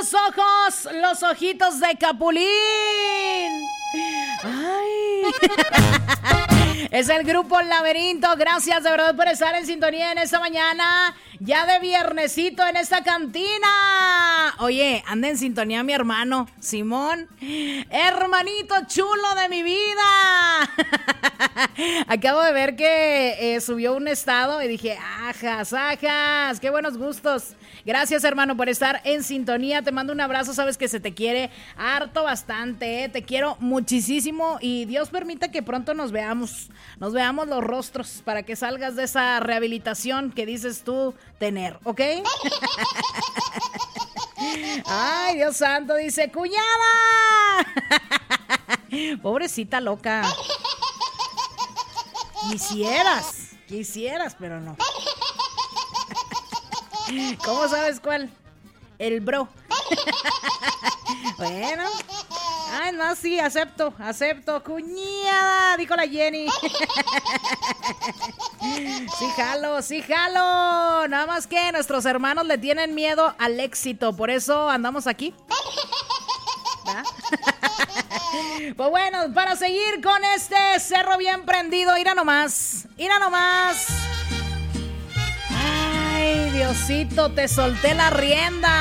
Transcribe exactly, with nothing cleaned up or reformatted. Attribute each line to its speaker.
Speaker 1: los ojos, los ojitos de Capulín. Ay. Es el grupo Laberinto. Gracias de verdad por estar en sintonía en esta mañana. Ya de viernesito en esta cantina. Oye, anda en sintonía mi hermano Simón. Hermanito chulo de mi vida. Acabo de ver que eh, subió un estado y dije, ajas, ajas, qué buenos gustos. Gracias, hermano, por estar en sintonía. Te mando un abrazo, sabes que se te quiere harto bastante, ¿eh? Te quiero muchísimo y Dios permita que pronto nos veamos, nos veamos los rostros para que salgas de esa rehabilitación que dices tú tener, ¿ok? Ay, Dios santo, dice, cuñada. Pobrecita loca. Quisieras, quisieras, pero no. ¿Cómo sabes cuál? El bro. Bueno. Ay, no, sí, acepto, acepto. Cuñada, dijo la Jenny. Sí, jalo, sí, jalo. Nada más que nuestros hermanos le tienen miedo al éxito. Por eso andamos aquí. ¿Ah? Pues bueno, para seguir con este cerro bien prendido, ira nomás, ira nomás. Ay, Diosito, te solté la rienda.